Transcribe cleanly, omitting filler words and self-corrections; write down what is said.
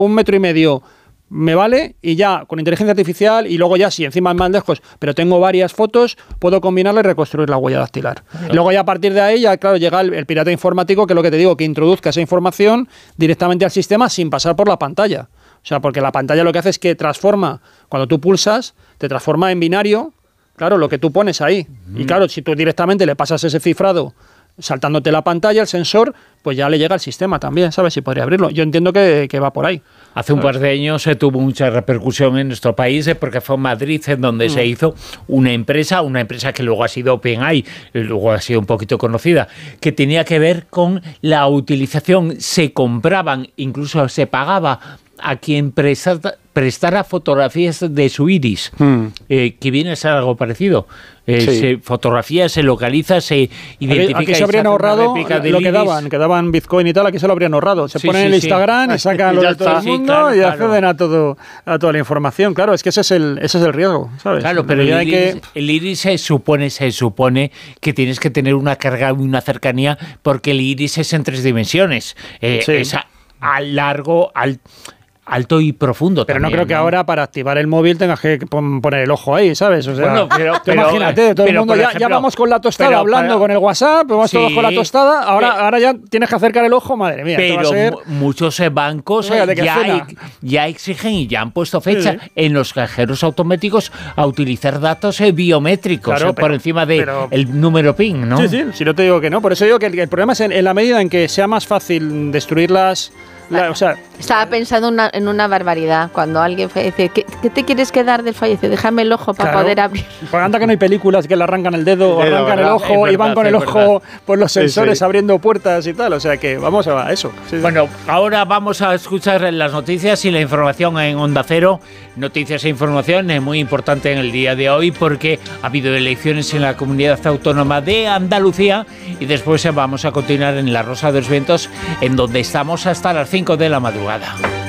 1,5 metros me vale, y ya con inteligencia artificial, y luego ya si encima es más lejos, pero tengo varias fotos, puedo combinarla y reconstruir la huella dactilar. Y luego ya a partir de ahí, ya claro, llega el pirata informático, que es lo que te digo, que introduzca esa información directamente al sistema sin pasar por la pantalla. O sea, porque la pantalla lo que hace es que transforma, cuando tú pulsas, te transforma en binario, claro, lo que tú pones ahí. Y claro, si tú directamente le pasas ese cifrado saltándote la pantalla, el sensor, pues ya le llega al sistema también, ¿sabes? Si podría abrirlo. Yo entiendo que va por ahí. Hace un par de años tuvo mucha repercusión en nuestro país porque fue en Madrid en donde se hizo una empresa que luego ha sido OpenAI, luego ha sido un poquito conocida, que tenía que ver con la utilización. Se compraban, incluso se pagaba a quien prestara fotografías de su iris, que viene a ser algo parecido. Se fotografía, se localiza, se identifica. Aquí se habrían ahorrado lo que daban Bitcoin y tal, aquí se lo habrían ahorrado. Se ponen en el Instagram y sacan lo de todo el mundo y acceden a toda la información. Claro, es que ese es el riesgo, ¿sabes? Claro, pero el iris se supone que tienes que tener una carga, una cercanía, porque el iris es en 3 dimensiones. Es alto y profundo. Pero también, no creo que ahora para activar el móvil tengas que poner el ojo ahí, ¿sabes? O sea, bueno, pero imagínate, todo el mundo ya vamos con la tostada hablando con el WhatsApp, vamos todos con la tostada, ahora ya tienes que acercar el ojo, madre mía. Pero va a ser... muchos bancos ya exigen y ya han puesto fecha en los cajeros automáticos a utilizar datos biométricos, claro, por encima del número PIN, ¿no? Sí, si no te digo que no. Por eso digo que el problema es en la medida en que sea más fácil destruirlas. Estaba pensando en una barbaridad. Cuando alguien fallece, ¿qué te quieres quedar del fallecido? Déjame el ojo para poder abrir. Pues anda que no hay películas que le arrancan el dedo o arrancan el ojo y van con el ojo por los sensores abriendo puertas y tal. O sea que vamos a eso. Bueno, ahora vamos a escuchar las noticias y la información en Onda Cero. Noticias e información es muy importante en el día de hoy porque ha habido elecciones en la Comunidad Autónoma de Andalucía y después vamos a continuar en La Rosa de los Vientos, en donde estamos hasta las 5 de la madrugada.